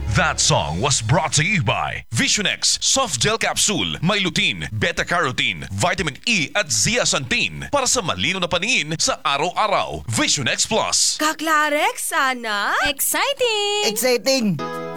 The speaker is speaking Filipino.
That song was brought to you by Visionex Soft Gel Capsule. May lutein, beta-carotene, vitamin E at zeaxanthin para sa malino na paningin sa araw-araw. Visionex Plus. Kaklarek, sana? Exciting! Exciting!